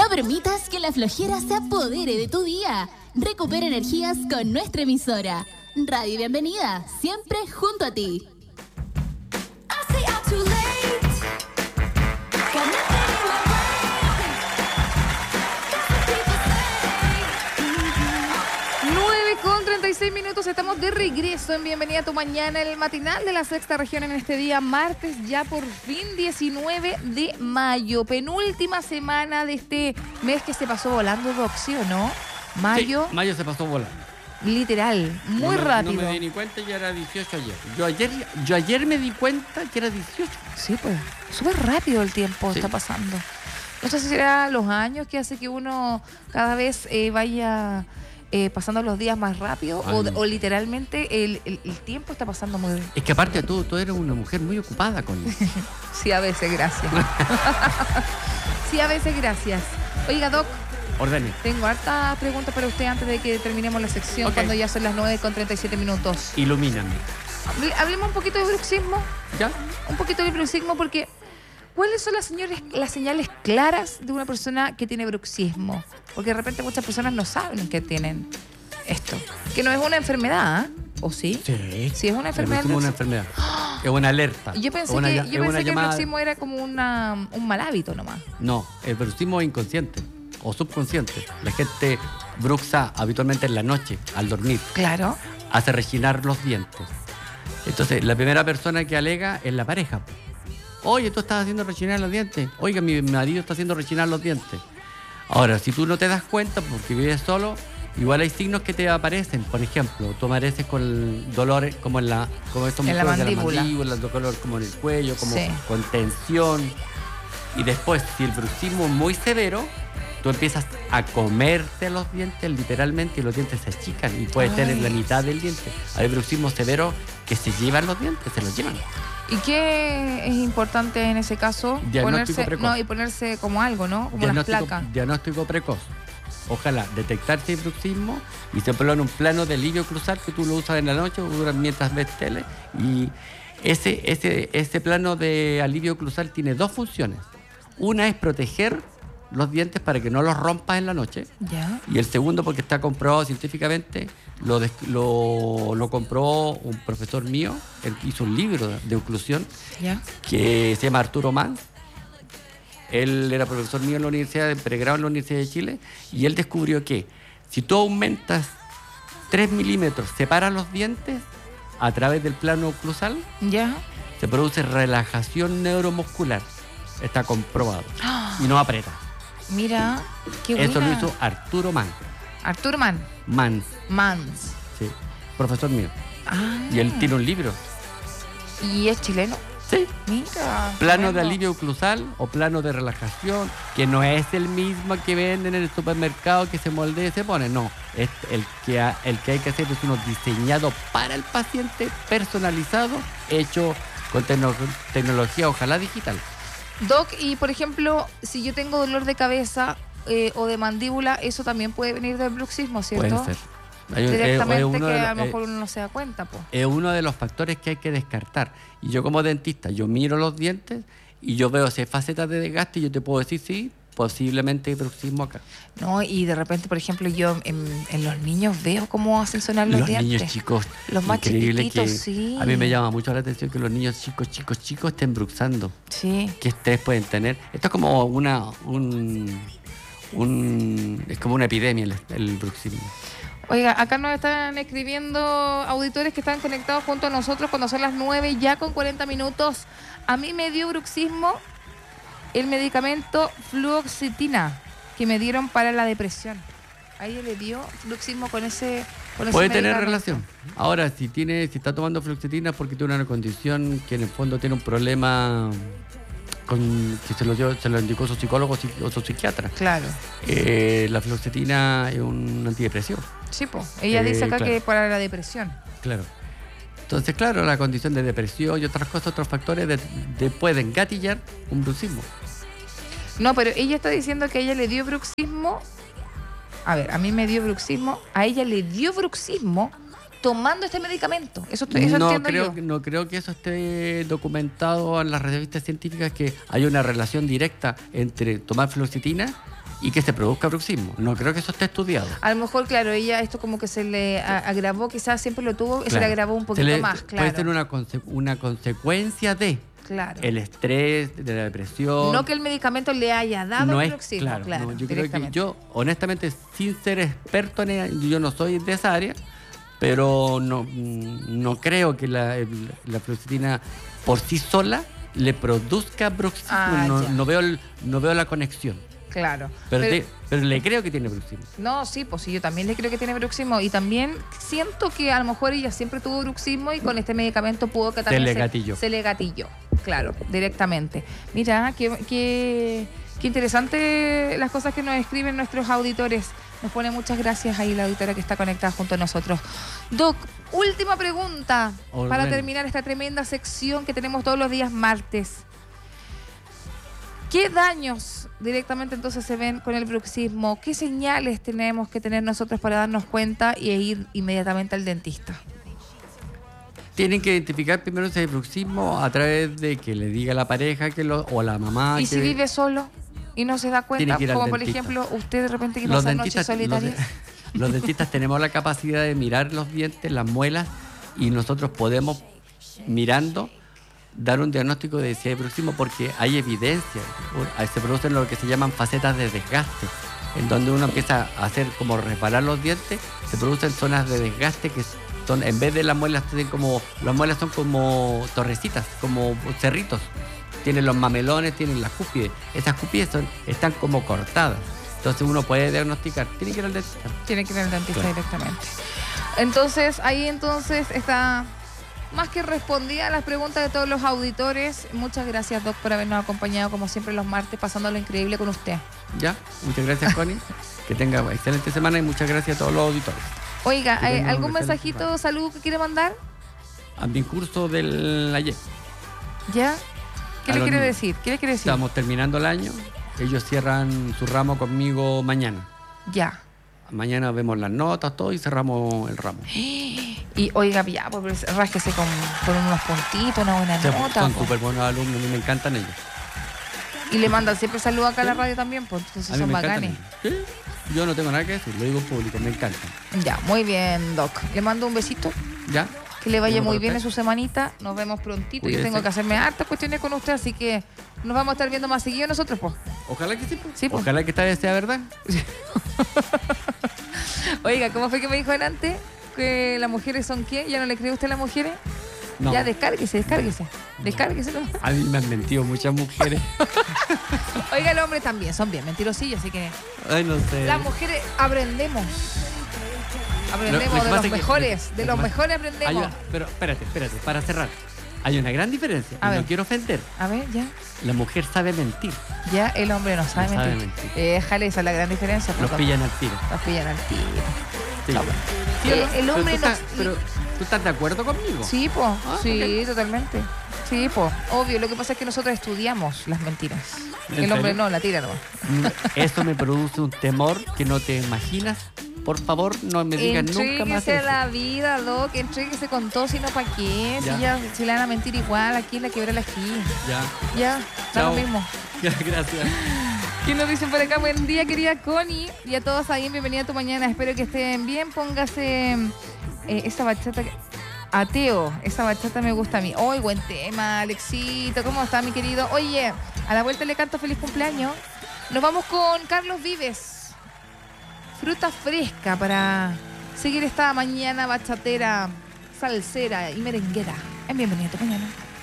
No permitas que la flojera se apodere de tu día. Recupera energías con nuestra emisora. Radio Bienvenida, siempre junto a ti. 9:36, estamos de regreso en Bienvenida a tu Mañana, el matinal de la sexta región en este día, martes, ya por fin 19 de mayo, penúltima semana de este mes que se pasó volando, Doc, ¿sí o no? Mayo. Sí, mayo se pasó volando. Literal, muy rápido. No me di ni cuenta, ya era 18 ayer. Yo ayer me di cuenta que era 18. Sí, pues, súper rápido el tiempo está pasando. No sé si será los años que hace que uno cada vez vaya pasando los días más rápido o literalmente el tiempo está pasando muy bien. Es que aparte de todo, tú eres una mujer muy ocupada con eso. Sí, a veces, gracias. Sí, a veces, gracias. Oiga, Doc. Ordene. Tengo hartas preguntas para usted antes de que terminemos la sección, cuando ya son las 9:37. Ilumíname. Hablemos un poquito de bruxismo. ¿Ya? Un poquito de bruxismo porque... ¿Cuáles son las señales claras de una persona que tiene bruxismo? Porque de repente muchas personas no saben que tienen esto. Que no es una enfermedad, ¿o sí? Sí. Sí, es una enfermedad. Es una enfermedad. Es una alerta. Yo pensé que el bruxismo era como un mal hábito nomás. No, el bruxismo es inconsciente o subconsciente. La gente bruxa habitualmente en la noche, al dormir. Claro. Hace rechinar los dientes. Entonces, la primera persona que alega es la pareja. Oye, tú estás haciendo rechinar los dientes. Oiga, mi marido está haciendo rechinar los dientes. Ahora, si tú no te das cuenta porque vives solo, igual hay signos que te aparecen. Por ejemplo, tú amaneces con dolores como estos en la mandíbula, dolor como en el cuello, como sí, con tensión. Y después, si el bruxismo es muy severo, tú empiezas a comerte los dientes literalmente y los dientes se achican y puedes tener la mitad del diente. Hay bruxismo severo que se llevan los dientes, se los llevan. ¿Y qué es importante en ese caso? Diagnóstico precoz. Y ponerse como algo, ¿no? Como las placas. Diagnóstico precoz. Ojalá detectarse el bruxismo y se pone un plano de alivio cruzal que tú lo usas en la noche mientras ves tele. Y ese plano de alivio cruzal tiene dos funciones. Una es proteger los dientes para que no los rompas en la noche. Ya. Y el segundo, porque está comprobado científicamente, lo comprobó un profesor mío, él hizo un libro de oclusión, ya, que se llama Arturo Mann. Él era profesor mío en la universidad, de pregrado en la Universidad de Chile, y él descubrió que si tú aumentas 3 milímetros, separas los dientes a través del plano oclusal, ya, se produce relajación neuromuscular. Está comprobado. Y no aprieta. Mira, qué buena. Eso lo hizo Arturo Mann. Arturo Mann. Mans. Sí, profesor mío. Y él tiene un libro. ¿Y es chileno? Sí. Mira. Plano de alivio oclusal o plano de relajación, que no es el mismo que venden en el supermercado que se moldea y se pone. No, es el que hay que hacer es uno diseñado para el paciente, personalizado, hecho con tecnología, ojalá digital. Doc, y por ejemplo, si yo tengo dolor de cabeza o de mandíbula, eso también puede venir del bruxismo, ¿cierto? Puede ser. Directamente que a lo mejor uno no se da cuenta, pues. Es uno de los factores que hay que descartar. Y yo como dentista, yo miro los dientes y yo veo si hay facetas de desgaste y yo te puedo decir sí, posiblemente hay bruxismo acá. No, y de repente, por ejemplo, yo en los niños veo cómo hacen sonar los dientes. Los niños chicos, los más chiquititos, sí. A mí me llama mucho la atención que los niños chicos estén bruxando. Sí. ¿Qué estrés pueden tener? Esto es como es como una epidemia el bruxismo. Oiga, acá nos están escribiendo auditores que están conectados junto a nosotros cuando son las 9 ya con 40 minutos. A mí me dio bruxismo el medicamento fluoxetina que me dieron para la depresión. A ella le dio bruxismo con ese puede tener relación. Ahora, si está tomando fluoxetina es porque tiene una condición que en el fondo tiene un problema que se lo indicó su psicólogo o su psiquiatra. Claro. La fluoxetina es un antidepresivo. Sí, pues. Ella dice acá que para la depresión. Claro. Entonces, claro, la condición de depresión y otras cosas, otros factores pueden gatillar un bruxismo. No, pero ella está diciendo que a ella le dio bruxismo. A ver, a mí me dio bruxismo. A ella le dio bruxismo tomando este medicamento. Eso entiendo yo. No creo que eso esté documentado en las revistas científicas, que hay una relación directa entre tomar fluoxetina y que se produzca bruxismo. No creo que eso esté estudiado. A lo mejor, claro, ella esto como que se le agravó, quizás siempre lo tuvo, se le agravó un poquito más, claro. Puede ser una consecuencia de el estrés, de la depresión. No que el medicamento le haya dado el bruxismo, claro. No, yo creo que honestamente, sin ser experto yo no soy de esa área, pero no creo que la fluoxetina por sí sola le produzca bruxismo. No veo la conexión. Claro. Pero le creo que tiene bruxismo. No, sí, pues sí, yo también le creo que tiene bruxismo. Y también siento que a lo mejor ella siempre tuvo bruxismo y con este medicamento pudo que también se le gatilló. Claro, directamente. Mira, qué interesante las cosas que nos escriben nuestros auditores. Nos pone muchas gracias ahí la auditora que está conectada junto a nosotros. Doc, última pregunta para terminar esta tremenda sección que tenemos todos los días martes. ¿Qué daños directamente entonces se ven con el bruxismo? ¿Qué señales tenemos que tener nosotros para darnos cuenta e ir inmediatamente al dentista? Tienen que identificar primero ese bruxismo a través de que le diga a la pareja o a la mamá. ¿Y si vive solo y no se da cuenta? Como por ejemplo, usted de repente que pasa noches solitarias. Los dentistas tenemos la capacidad de mirar los dientes, las muelas, y nosotros podemos, mirando, dar un diagnóstico de si hay bruxismo, porque hay evidencia. Se producen lo que se llaman facetas de desgaste, en donde uno empieza a hacer como reparar los dientes, se producen zonas de desgaste que son, en vez de las muelas son como torrecitas, como cerritos. Tienen los mamelones, tienen las cúspides. Esas cúspides están como cortadas. Entonces uno puede diagnosticar. Tiene que ir al dentista. Tiene que ir al dentista directamente. Entonces, ahí está más que respondida a las preguntas de todos los auditores. Muchas gracias, Doc, por habernos acompañado como siempre los martes, pasándolo increíble con usted. Ya, muchas gracias, Connie. Que tenga excelente semana y muchas gracias a todos los auditores. Oiga, ¿algún mensajito, salud que quiere mandar? A mi curso del ayer. ¿Ya? ¿Qué le quiere decir? Estamos terminando el año. Ellos cierran su ramo conmigo mañana. Ya. Mañana vemos las notas, todo, y cerramos el ramo. Y oiga, ya, pues rásquese con unos puntitos, una buena nota. Son súper buenos alumnos, a mí me encantan ellos. Y le mandan siempre saludos acá a la radio también, pues entonces son bacanes. Sí, yo no tengo nada que decir, lo digo en público, me encantan. Ya, muy bien, Doc. Le mando un besito. Ya. Que le vaya muy bien en su semanita. Nos vemos prontito. Cuídese. Yo tengo que hacerme hartas cuestiones con usted, así que nos vamos a estar viendo más seguido nosotros, pues. Ojalá que sí, pues. Sí, pues. Ojalá que esta vez sea verdad. Oiga, ¿cómo fue que me dijo delante? ¿Que las mujeres son qué? ¿Ya no le cree usted a las mujeres? No. Ya, descárguese. Descárgueselo. A mí me han mentido muchas mujeres. Oiga, los hombres también son bien mentirosillos, así que... Ay, no sé. Las mujeres aprendemos de los mejores. De los mejores aprendemos. Pero espérate, para cerrar. Hay una gran diferencia. Y no quiero ofender. A ver, ya. La mujer sabe mentir. Ya, el hombre no sabe mentir. Déjale, esa es la gran diferencia. Los pillan al tiro. Sí. Sí, el hombre pero ¿tú estás de acuerdo conmigo? Sí, po. Sí, okay. Totalmente. Sí, po. Obvio, lo que pasa es que nosotros estudiamos las mentiras. El hombre no, la tira nomás. Eso me produce un temor que no te imaginas. Por favor, no me digan nunca más eso. La vida, Doc, entréguese con todo, si no, ¿para qué? Si le van a mentir igual, aquí la quebrala aquí. Ya, da lo mismo. Gracias. ¿Quién nos dice por acá? Buen día, querida Connie. Y a todos ahí, bienvenida a tu mañana. Espero que estén bien. Póngase esa bachata. Ateo, esa bachata me gusta a mí. ¡Ay, buen tema, Alexito! ¿Cómo está, mi querido? Oye, a la vuelta le canto feliz cumpleaños. Nos vamos con Carlos Vives. Fruta fresca para seguir esta mañana bachatera, salsera y merenguera. Bienvenida a tu mañana.